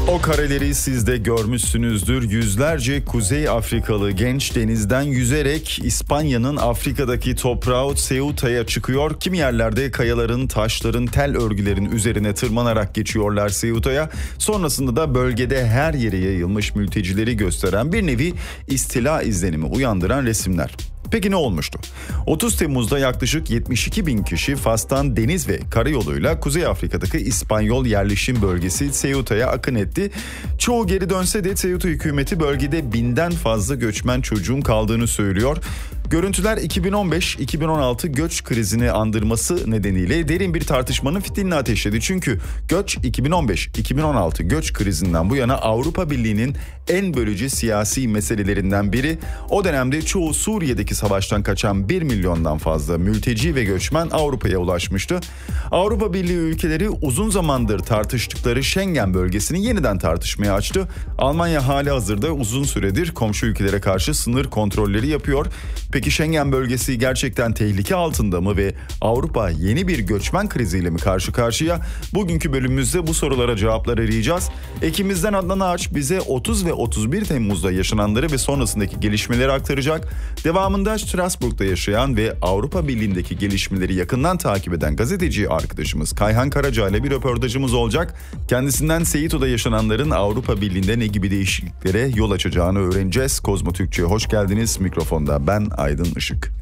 O kareleri siz de görmüşsünüzdür. Yüzlerce Kuzey Afrikalı genç denizden yüzerek İspanya'nın Afrika'daki toprağı Ceuta'ya çıkıyor. Kimi yerlerde kayaların, taşların, tel örgülerin üzerine tırmanarak geçiyorlar Ceuta'ya. Sonrasında da bölgede her yere yayılmış mültecileri gösteren bir nevi istila izlenimi uyandıran resimler. Peki ne olmuştu? 30 Temmuz'da yaklaşık 72 bin kişi Fas'tan deniz ve karayoluyla Kuzey Afrika'daki İspanyol yerleşim bölgesi Ceuta'ya akın etti. Çoğu geri dönse de Ceuta hükümeti bölgede 1000'den fazla göçmen çocuğun kaldığını söylüyor. Görüntüler 2015-2016 göç krizini andırması nedeniyle derin bir tartışmanın fitilini ateşledi. Çünkü göç 2015-2016 göç krizinden bu yana Avrupa Birliği'nin en bölücü siyasi meselelerinden biri. O dönemde çoğu Suriye'deki savaştan kaçan 1 milyondan fazla mülteci ve göçmen Avrupa'ya ulaşmıştı. Avrupa Birliği ülkeleri uzun zamandır tartıştıkları Schengen bölgesini yeniden tartışmaya açtı. Almanya hali hazırda uzun süredir komşu ülkelere karşı sınır kontrolleri yapıyor. Peki Schengen bölgesi gerçekten tehlike altında mı ve Avrupa yeni bir göçmen kriziyle mi karşı karşıya? Bugünkü bölümümüzde bu sorulara cevaplar arayacağız. Ekibimizden Adnan Ağaç bize 30 ve 31 Temmuz'da yaşananları ve sonrasındaki gelişmeleri aktaracak. Devamında Strasbourg'da yaşayan ve Avrupa Birliği'ndeki gelişmeleri yakından takip eden gazeteci arkadaşımız Kayhan Karaca ile bir röportajımız olacak. Kendisinden Ceuta'da yaşananların Avrupa Birliği'nde ne gibi değişikliklere yol açacağını öğreneceğiz. Kozmo Türkçe'ye hoş geldiniz. Mikrofonda ben Aydın Işık.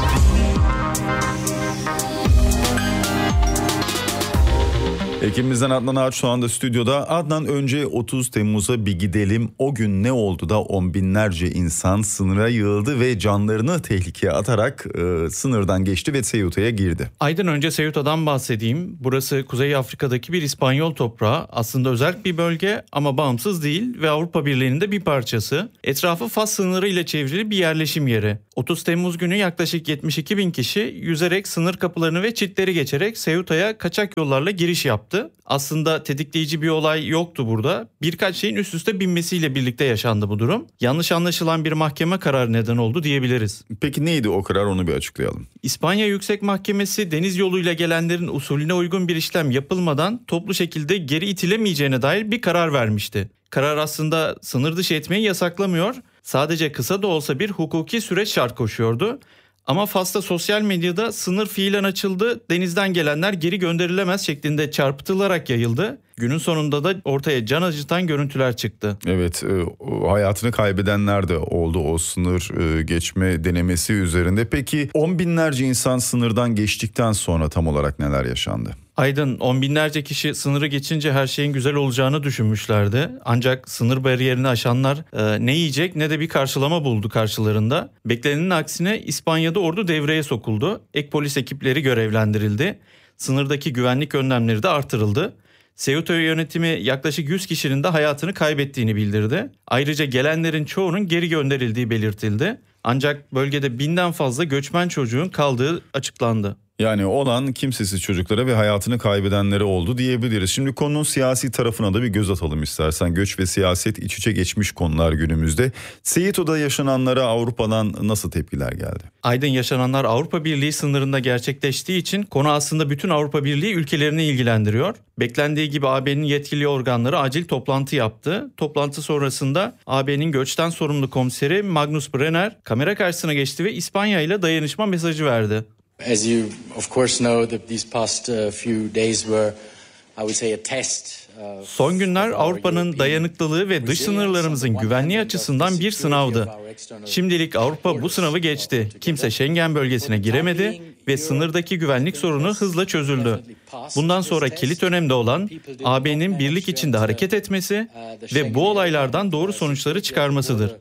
Ekibimizden Adnan Ağaç şu anda stüdyoda. Adnan, önce 30 Temmuz'a bir gidelim. O gün ne oldu da on binlerce insan sınıra yığıldı ve canlarını tehlikeye atarak sınırdan geçti ve Ceuta'ya girdi? Aydın, önce Ceuta'dan bahsedeyim. Burası Kuzey Afrika'daki bir İspanyol toprağı. Aslında özel bir bölge ama bağımsız değil ve Avrupa Birliği'nin de bir parçası. Etrafı Fas sınırı ile çevrili bir yerleşim yeri. 30 Temmuz günü yaklaşık 72 bin kişi yüzerek sınır kapılarını ve çitleri geçerek Ceuta'ya kaçak yollarla giriş yaptı. Aslında tetikleyici bir olay yoktu burada. Birkaç şeyin üst üste binmesiyle birlikte yaşandı bu durum. Yanlış anlaşılan bir mahkeme kararı neden oldu diyebiliriz. Peki neydi o karar, onu bir açıklayalım. İspanya Yüksek Mahkemesi deniz yoluyla gelenlerin usulüne uygun bir işlem yapılmadan toplu şekilde geri itilemeyeceğine dair bir karar vermişti. Karar aslında sınır dışı etmeyi yasaklamıyor. Sadece kısa da olsa bir hukuki süreç şart koşuyordu. Ama Fas'ta sosyal medyada sınır fiilen açıldı, denizden gelenler geri gönderilemez şeklinde çarpıtılarak yayıldı. Günün sonunda da ortaya can acıtan görüntüler çıktı. Evet, hayatını kaybedenler de oldu o sınır geçme denemesi üzerinde. Peki 10 binlerce insan sınırdan geçtikten sonra tam olarak neler yaşandı? Aydın, 10 binlerce kişi sınırı geçince her şeyin güzel olacağını düşünmüşlerdi. Ancak sınır bariyerini aşanlar ne yiyecek ne de bir karşılama buldu karşılarında. Beklenenin aksine İspanya'da ordu devreye sokuldu. Ek polis ekipleri görevlendirildi. Sınırdaki güvenlik önlemleri de artırıldı. Ceuta yönetimi yaklaşık 100 kişinin de hayatını kaybettiğini bildirdi. Ayrıca gelenlerin çoğunun geri gönderildiği belirtildi. Ancak bölgede 1000'den fazla göçmen çocuğun kaldığı açıklandı. Yani olan kimsesiz çocuklara ve hayatını kaybedenlere oldu diyebiliriz. Şimdi konunun siyasi tarafına da bir göz atalım istersen. Göç ve siyaset iç içe geçmiş konular günümüzde. Ceuta'da yaşananlara Avrupa'dan nasıl tepkiler geldi? Aydın, yaşananlar Avrupa Birliği sınırında gerçekleştiği için konu aslında bütün Avrupa Birliği ülkelerini ilgilendiriyor. Beklendiği gibi AB'nin yetkili organları acil toplantı yaptı. Toplantı sonrasında AB'nin göçten sorumlu komiseri Magnus Brenner kamera karşısına geçti ve İspanya ile dayanışma mesajı verdi. As you of course know, that these past few days were, I would say, a test. Son günler Avrupa'nın dayanıklılığı ve dış sınırlarımızın güvenliği açısından bir sınavdı. Şimdilik Avrupa bu sınavı geçti. Kimse Schengen bölgesine giremedi ve sınırdaki güvenlik sorunu hızla çözüldü. Bundan sonra kilit önemde olan AB'nin birlik içinde hareket etmesi ve bu olaylardan doğru sonuçları çıkarmasıdır.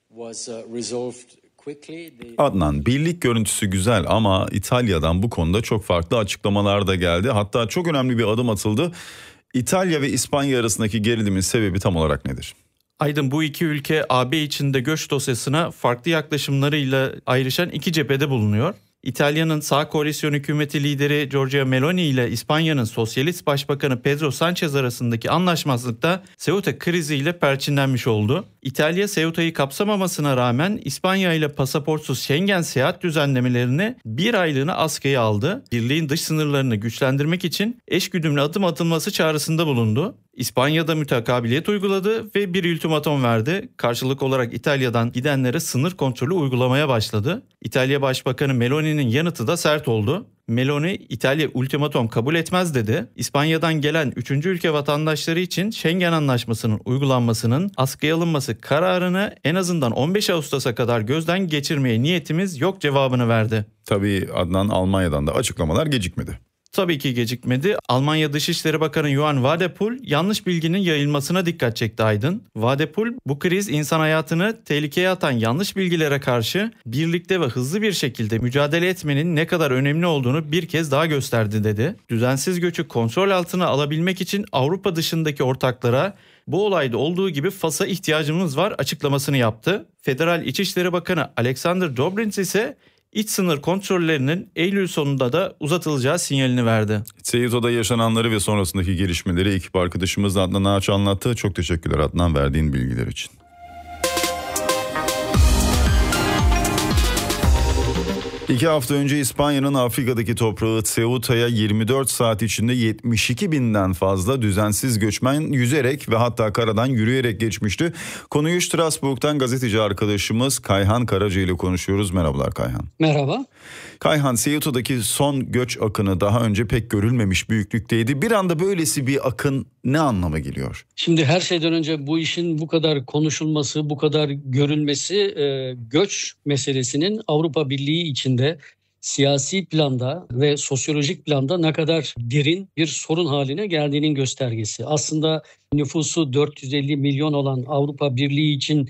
Adnan, birlik görüntüsü güzel ama İtalya'dan bu konuda çok farklı açıklamalar da geldi. Hatta çok önemli bir adım atıldı. İtalya ve İspanya arasındaki gerilimin sebebi tam olarak nedir? Aydın, bu iki ülke AB içinde göç dosyasına farklı yaklaşımlarıyla ayrışan iki cephede bulunuyor. İtalya'nın sağ koalisyon hükümeti lideri Giorgia Meloni ile İspanya'nın sosyalist başbakanı Pedro Sanchez arasındaki anlaşmazlık da Ceuta kriziyle perçinlenmiş oldu. İtalya Ceuta'yı kapsamamasına rağmen İspanya ile pasaportsuz Schengen seyahat düzenlemelerini bir aylığına askıya aldı. Birliğin dış sınırlarını güçlendirmek için eşgüdümlü adım atılması çağrısında bulundu. İspanya'da mütekabiliyet uyguladı ve bir ultimatom verdi. Karşılık olarak İtalya'dan gidenlere sınır kontrolü uygulamaya başladı. İtalya Başbakanı Meloni'nin yanıtı da sert oldu. Meloni, İtalya ultimatom kabul etmez dedi. İspanya'dan gelen 3. ülke vatandaşları için Schengen Anlaşması'nın uygulanmasının askıya alınması kararını en azından 15 Ağustos'a kadar gözden geçirmeye niyetimiz yok cevabını verdi. Tabii Adnan, Almanya'dan da açıklamalar gecikmedi. Tabii ki gecikmedi. Almanya Dışişleri Bakanı Johann Wadephul yanlış bilginin yayılmasına dikkat çekti Aydın. Wadephul, bu kriz insan hayatını tehlikeye atan yanlış bilgilere karşı birlikte ve hızlı bir şekilde mücadele etmenin ne kadar önemli olduğunu bir kez daha gösterdi dedi. Düzensiz göçü kontrol altına alabilmek için Avrupa dışındaki ortaklara bu olayda olduğu gibi Fas'a ihtiyacımız var açıklamasını yaptı. Federal İçişleri Bakanı Alexander Dobrindt ise İç sınır kontrollerinin Eylül sonunda da uzatılacağı sinyalini verdi. Ceuta'da yaşananları ve sonrasındaki gelişmeleri ekip arkadaşımız Adnan Ağaç anlattı. Çok teşekkürler Adnan, verdiğin bilgiler için. İki hafta önce İspanya'nın Afrika'daki toprağı Ceuta'ya 24 saat içinde 72 binden fazla düzensiz göçmen yüzerek ve hatta karadan yürüyerek geçmişti. Konuyu Strasbourg'dan gazeteci arkadaşımız Kayhan Karaca ile konuşuyoruz. Merhabalar Kayhan. Merhaba. Kayhan, Ceuta'daki son göç akını daha önce pek görülmemiş büyüklükteydi. Bir anda böylesi bir akın ne anlama geliyor? Şimdi her şeyden önce bu işin bu kadar konuşulması, bu kadar görülmesi göç meselesinin Avrupa Birliği içinde siyasi planda ve sosyolojik planda ne kadar derin bir sorun haline geldiğinin göstergesi. Aslında nüfusu 450 milyon olan Avrupa Birliği için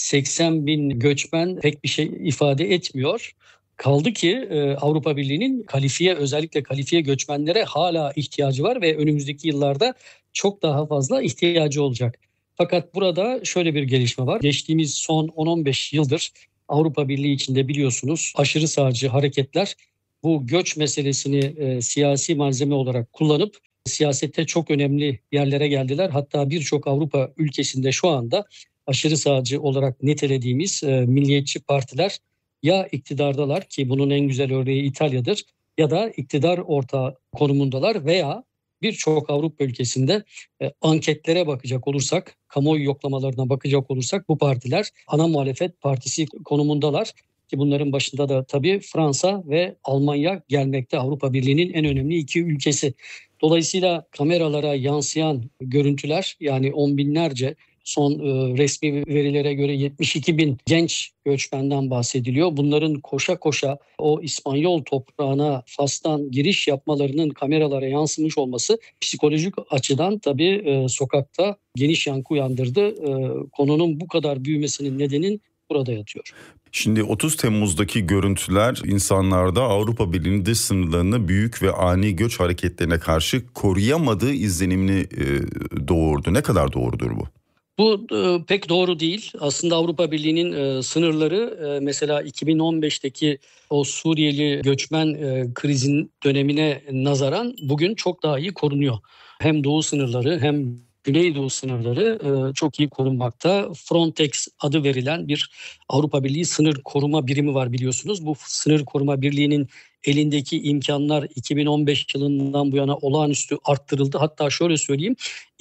80 bin göçmen pek bir şey ifade etmiyor. Kaldı ki Avrupa Birliği'nin özellikle kalifiye göçmenlere hala ihtiyacı var ve önümüzdeki yıllarda çok daha fazla ihtiyacı olacak. Fakat burada şöyle bir gelişme var. Geçtiğimiz son 10-15 yıldır Avrupa Birliği içinde biliyorsunuz aşırı sağcı hareketler bu göç meselesini siyasi malzeme olarak kullanıp siyasette çok önemli yerlere geldiler. Hatta birçok Avrupa ülkesinde şu anda aşırı sağcı olarak nitelediğimiz milliyetçi partiler ya iktidardalar ki bunun en güzel örneği İtalya'dır ya da iktidar ortağı konumundalar veya birçok Avrupa ülkesinde anketlere bakacak olursak, kamuoyu yoklamalarına bakacak olursak bu partiler ana muhalefet partisi konumundalar. Ki bunların başında da tabii Fransa ve Almanya gelmekte, Avrupa Birliği'nin en önemli iki ülkesi. Dolayısıyla kameralara yansıyan görüntüler, yani on binlerce, son resmi verilere göre 72 bin genç göçmenden bahsediliyor. Bunların koşa koşa o İspanyol toprağına Fas'tan giriş yapmalarının kameralara yansımış olması psikolojik açıdan tabii sokakta geniş yankı uyandırdı. Konunun bu kadar büyümesinin nedeni burada yatıyor. Şimdi 30 Temmuz'daki görüntüler insanlarda Avrupa Birliği'nin dış sınırlarını büyük ve ani göç hareketlerine karşı koruyamadığı izlenimini doğurdu. Ne kadar doğrudur bu? Bu pek doğru değil. Aslında Avrupa Birliği'nin sınırları mesela 2015'teki o Suriyeli göçmen krizin dönemine nazaran bugün çok daha iyi korunuyor. Hem doğu sınırları hem Güneydoğu sınırları çok iyi korunmakta. Frontex adı verilen bir Avrupa Birliği sınır koruma birimi var biliyorsunuz. Bu sınır koruma birliğinin elindeki imkanlar 2015 yılından bu yana olağanüstü arttırıldı. Hatta şöyle söyleyeyim,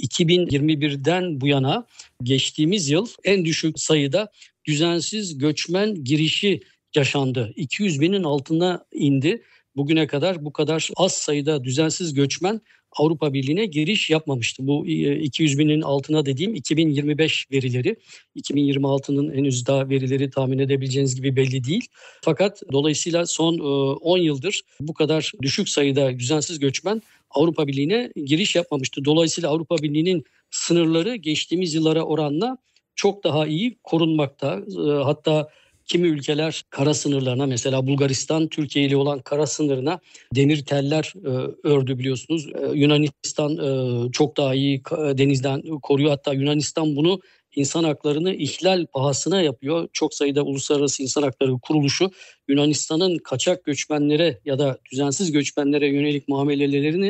2021'den bu yana geçtiğimiz yıl en düşük sayıda düzensiz göçmen girişi yaşandı. 200 binin altına indi. Bugüne kadar bu kadar az sayıda düzensiz göçmen Avrupa Birliği'ne giriş yapmamıştı. Bu 200 binin altına dediğim 2025 verileri. 2026'nın henüz daha verileri tahmin edebileceğiniz gibi belli değil. Fakat dolayısıyla son 10 yıldır bu kadar düşük sayıda düzensiz göçmen Avrupa Birliği'ne giriş yapmamıştı. Dolayısıyla Avrupa Birliği'nin sınırları geçtiğimiz yıllara oranla çok daha iyi korunmakta. Hatta kimi ülkeler kara sınırlarına, mesela Bulgaristan Türkiye ile olan kara sınırına demir teller ördü biliyorsunuz. Yunanistan çok daha iyi denizden koruyor. Hatta Yunanistan bunu insan haklarını ihlal pahasına yapıyor. Çok sayıda uluslararası insan hakları kuruluşu Yunanistan'ın kaçak göçmenlere ya da düzensiz göçmenlere yönelik muamelelerini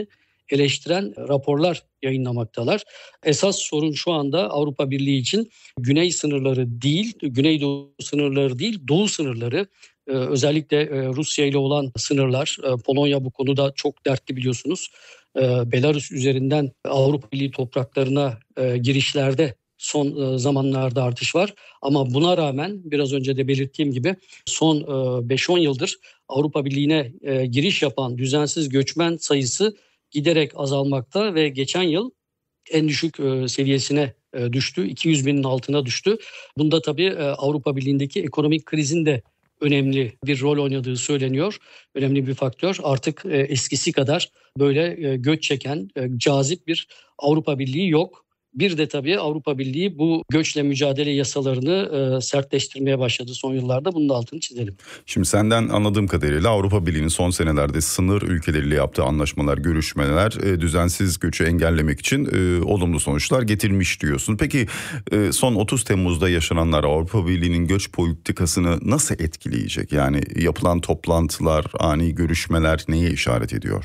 eleştiren raporlar yayınlamaktalar. Esas sorun şu anda Avrupa Birliği için güney sınırları değil, güneydoğu sınırları değil, doğu sınırları. Özellikle Rusya ile olan sınırlar. Polonya bu konuda çok dertli biliyorsunuz. Belarus üzerinden Avrupa Birliği topraklarına girişlerde son zamanlarda artış var. Ama buna rağmen biraz önce de belirttiğim gibi son 5-10 yıldır Avrupa Birliği'ne giriş yapan düzensiz göçmen sayısı giderek azalmakta ve geçen yıl en düşük seviyesine düştü. 200 binin altına düştü. Bunda tabii Avrupa Birliği'ndeki ekonomik krizin de önemli bir rol oynadığı söyleniyor. Önemli bir faktör. Artık eskisi kadar böyle göç çeken cazip bir Avrupa Birliği yok. Bir de tabii Avrupa Birliği bu göçle mücadele yasalarını sertleştirmeye başladı son yıllarda. Bunun da altını çizelim. Şimdi senden anladığım kadarıyla Avrupa Birliği'nin son senelerde sınır ülkeleriyle yaptığı anlaşmalar, görüşmeler düzensiz göçü engellemek için olumlu sonuçlar getirmiş diyorsun. Peki son 30 Temmuz'da yaşananlar Avrupa Birliği'nin göç politikasını nasıl etkileyecek? Yani yapılan toplantılar, ani görüşmeler neye işaret ediyor?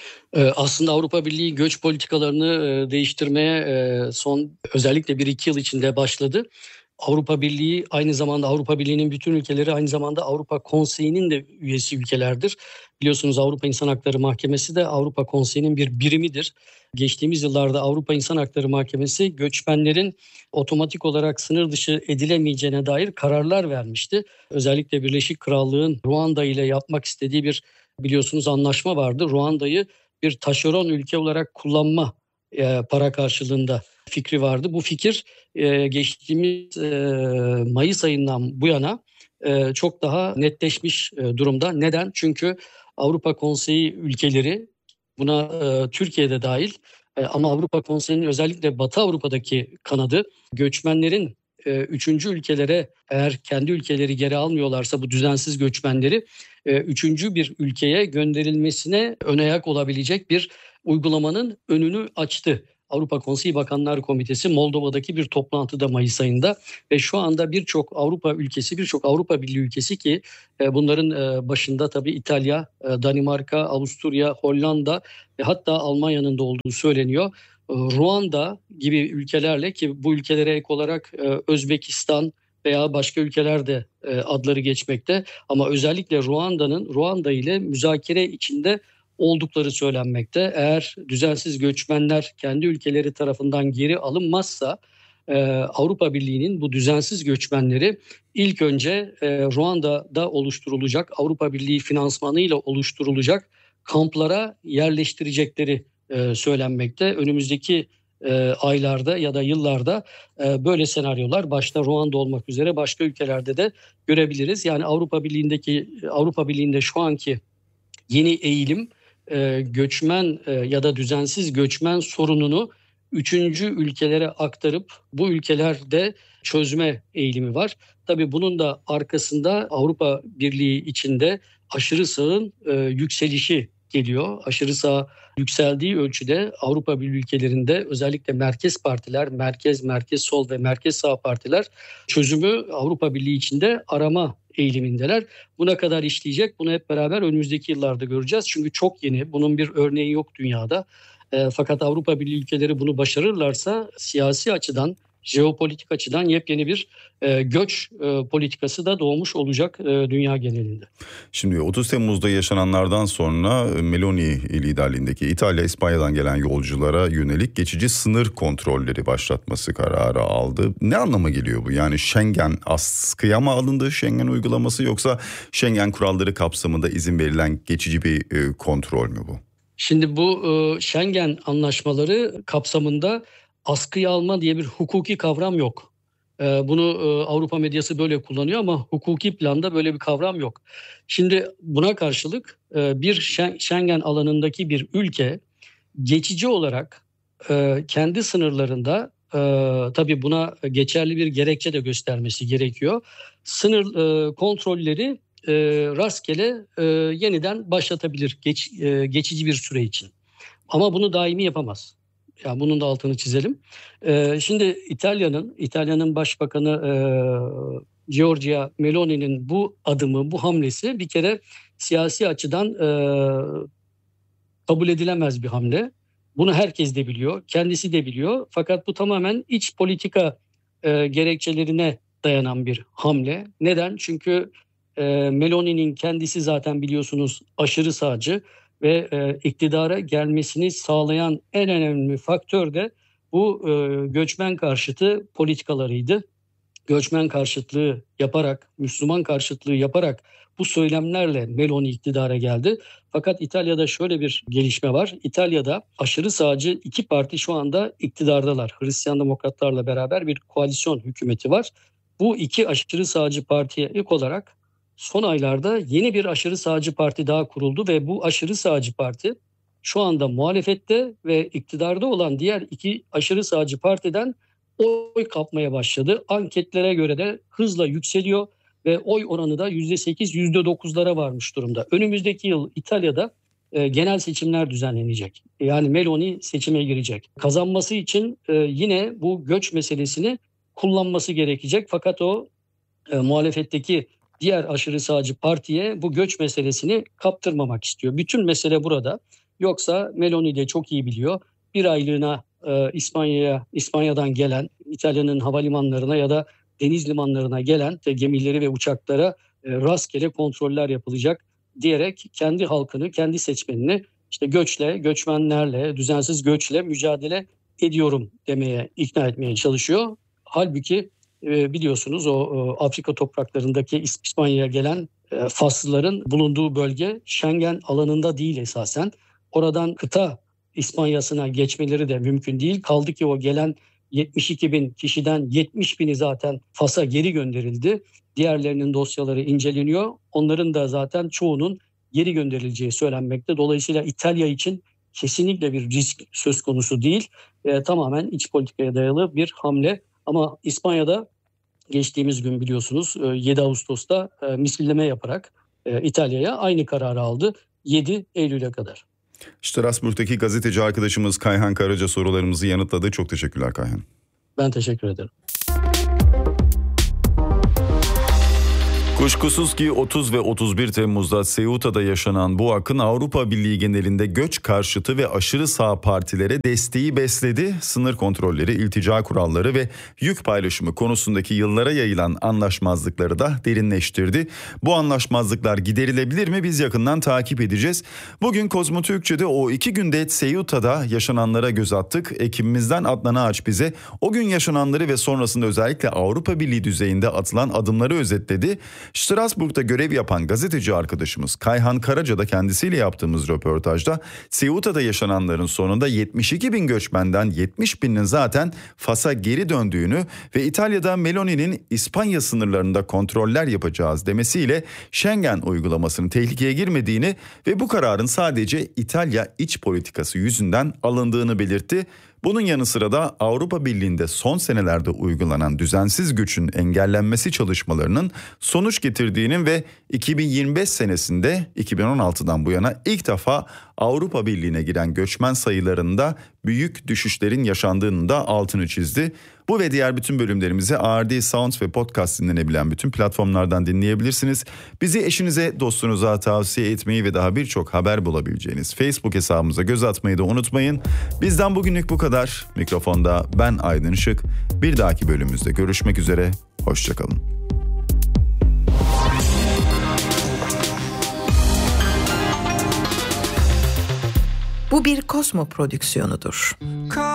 Aslında Avrupa Birliği göç politikalarını değiştirmeye son özellikle 1-2 yıl içinde başladı. Avrupa Birliği aynı zamanda Avrupa Birliği'nin bütün ülkeleri aynı zamanda Avrupa Konseyi'nin de üyesi ülkelerdir. Biliyorsunuz Avrupa İnsan Hakları Mahkemesi de Avrupa Konseyi'nin bir birimidir. Geçtiğimiz yıllarda Avrupa İnsan Hakları Mahkemesi göçmenlerin otomatik olarak sınır dışı edilemeyeceğine dair kararlar vermişti. Özellikle Birleşik Krallığın Ruanda ile yapmak istediği bir biliyorsunuz anlaşma vardı. Ruanda'yı bir taşeron ülke olarak kullanma para karşılığında fikri vardı. Bu fikir geçtiğimiz Mayıs ayından bu yana çok daha netleşmiş durumda. Neden? Çünkü Avrupa Konseyi ülkeleri buna Türkiye'de dahil ama Avrupa Konseyi'nin özellikle Batı Avrupa'daki kanadı göçmenlerin üçüncü ülkelere eğer kendi ülkeleri geri almıyorlarsa bu düzensiz göçmenleri üçüncü bir ülkeye gönderilmesine önayak olabilecek bir uygulamanın önünü açtı. Avrupa Konseyi Bakanlar Komitesi Moldova'daki bir toplantıda Mayıs ayında ve şu anda birçok Avrupa ülkesi, birçok Avrupa Birliği ülkesi ki bunların başında tabii İtalya, Danimarka, Avusturya, Hollanda ve hatta Almanya'nın da olduğu söyleniyor. Ruanda gibi ülkelerle ki bu ülkelere ek olarak Özbekistan veya başka ülkeler de adları geçmekte ama özellikle Ruanda ile müzakere içinde oldukları söylenmekte. Eğer düzensiz göçmenler kendi ülkeleri tarafından geri alınmazsa Avrupa Birliği'nin bu düzensiz göçmenleri ilk önce Ruanda'da oluşturulacak Avrupa Birliği finansmanıyla oluşturulacak kamplara yerleştirecekleri söylenmekte. Önümüzdeki aylarda ya da yıllarda böyle senaryolar başta Ruanda olmak üzere başka ülkelerde de görebiliriz. Yani Avrupa Birliği'nde şu anki yeni eğilim göçmen ya da düzensiz göçmen sorununu üçüncü ülkelere aktarıp bu ülkelerde çözme eğilimi var. Tabii bunun da arkasında Avrupa Birliği içinde aşırı sağın yükselişi geliyor. Aşırı sağ yükseldiği ölçüde Avrupa Birliği ülkelerinde özellikle merkez partiler, merkez sol ve merkez sağ partiler çözümü Avrupa Birliği içinde arama eğilimindeler. Buna kadar işleyecek. Bunu hep beraber önümüzdeki yıllarda göreceğiz. Çünkü çok yeni. Bunun bir örneği yok dünyada. Fakat Avrupa Birliği ülkeleri bunu başarırlarsa siyasi açıdan, jeopolitik açıdan yepyeni bir göç politikası da doğmuş olacak dünya genelinde. Şimdi 30 Temmuz'da yaşananlardan sonra Meloni liderliğindeki İtalya, İspanya'dan gelen yolculara yönelik geçici sınır kontrolleri başlatması kararı aldı. Ne anlama geliyor bu? Yani Schengen askıya mı alındı, Schengen uygulaması, yoksa Schengen kuralları kapsamında izin verilen geçici bir kontrol mü bu? Şimdi bu Schengen anlaşmaları kapsamında askıya alma diye bir hukuki kavram yok. Bunu Avrupa medyası böyle kullanıyor ama hukuki planda böyle bir kavram yok. Şimdi buna karşılık bir Schengen alanındaki bir ülke geçici olarak kendi sınırlarında tabii buna geçerli bir gerekçe de göstermesi gerekiyor. Sınır kontrolleri rastgele yeniden başlatabilir geçici bir süre için. Ama bunu daimi yapamaz. Yani bunun da altını çizelim. Şimdi İtalya'nın Başbakanı Giorgia Meloni'nin bu adımı, bu hamlesi bir kere siyasi açıdan kabul edilemez bir hamle. Bunu herkes de biliyor, kendisi de biliyor. Fakat bu tamamen iç politika gerekçelerine dayanan bir hamle. Neden? Çünkü Meloni'nin kendisi zaten biliyorsunuz aşırı sağcı ve iktidara gelmesini sağlayan en önemli faktör de bu göçmen karşıtı politikalarıydı. Göçmen karşıtlığı yaparak, Müslüman karşıtlığı yaparak bu söylemlerle Meloni iktidara geldi. Fakat İtalya'da şöyle bir gelişme var. İtalya'da aşırı sağcı iki parti şu anda iktidardalar. Hristiyan Demokratlarla beraber bir koalisyon hükümeti var. Bu iki aşırı sağcı partiye ilk olarak son aylarda yeni bir aşırı sağcı parti daha kuruldu ve bu aşırı sağcı parti şu anda muhalefette ve iktidarda olan diğer iki aşırı sağcı partiden oy kapmaya başladı. Anketlere göre de hızla yükseliyor ve oy oranı da %8, %9'lara varmış durumda. Önümüzdeki yıl İtalya'da genel seçimler düzenlenecek. Yani Meloni seçime girecek. Kazanması için yine bu göç meselesini kullanması gerekecek. Fakat o muhalefetteki diğer aşırı sağcı partiye bu göç meselesini kaptırmamak istiyor. Bütün mesele burada. Yoksa Meloni de çok iyi biliyor. Bir aylığına İspanya'dan gelen, İtalya'nın havalimanlarına ya da deniz limanlarına gelen gemileri ve uçaklara rastgele kontroller yapılacak diyerek kendi halkını, kendi seçmenini işte göçle, göçmenlerle, düzensiz göçle mücadele ediyorum demeye, ikna etmeye çalışıyor. Halbuki biliyorsunuz o Afrika topraklarındaki İspanya'ya gelen Faslıların bulunduğu bölge Schengen alanında değil esasen. Oradan kıta İspanya'sına geçmeleri de mümkün değil. Kaldı ki o gelen 72 bin kişiden 70 bini zaten Fas'a geri gönderildi. Diğerlerinin dosyaları inceleniyor. Onların da zaten çoğunun geri gönderileceği söylenmekte. Dolayısıyla İtalya için kesinlikle bir risk söz konusu değil. Tamamen iç politikaya dayalı bir hamle. Ama İspanya'da geçtiğimiz gün biliyorsunuz 7 Ağustos'ta misilleme yaparak İtalya'ya aynı kararı aldı 7 Eylül'e kadar. Strasbourg'daki gazeteci arkadaşımız Kayhan Karaca sorularımızı yanıtladı. Çok teşekkürler Kayhan. Ben teşekkür ederim. Kuşkusuz ki 30 ve 31 Temmuz'da Ceuta'da yaşanan bu akın Avrupa Birliği genelinde göç karşıtı ve aşırı sağ partilere desteği besledi. Sınır kontrolleri, iltica kuralları ve yük paylaşımı konusundaki yıllara yayılan anlaşmazlıkları da derinleştirdi. Bu anlaşmazlıklar giderilebilir mi? Biz yakından takip edeceğiz. Bugün Kozmo Türkçe'de o 2 günde Ceuta'da yaşananlara göz attık. Ekibimizden Adnan Ağaç bize o gün yaşananları ve sonrasında özellikle Avrupa Birliği düzeyinde atılan adımları özetledi. Strasbourg'da görev yapan gazeteci arkadaşımız Kayhan Karaca da kendisiyle yaptığımız röportajda Ceuta'da yaşananların sonunda 72 bin göçmenden 70 binin zaten Fas'a geri döndüğünü ve İtalya'da Meloni'nin İspanya sınırlarında kontroller yapacağız demesiyle Schengen uygulamasının tehlikeye girmediğini ve bu kararın sadece İtalya iç politikası yüzünden alındığını belirtti. Bunun yanı sıra da Avrupa Birliği'nde son senelerde uygulanan düzensiz göçün engellenmesi çalışmalarının sonuç getirdiğinin ve 2025 senesinde 2016'dan bu yana ilk defa Avrupa Birliği'ne giren göçmen sayılarında büyük düşüşlerin yaşandığını da altını çizdi. Bu ve diğer bütün bölümlerimizi ARD Sound ve Podcast dinlenebilen bütün platformlardan dinleyebilirsiniz. Bizi eşinize, dostunuza tavsiye etmeyi ve daha birçok haber bulabileceğiniz Facebook hesabımıza göz atmayı da unutmayın. Bizden bugünlük bu kadar. Mikrofonda ben Aydın Işık. Bir dahaki bölümümüzde görüşmek üzere. Hoşçakalın. Bu bir Kozmo prodüksiyonudur.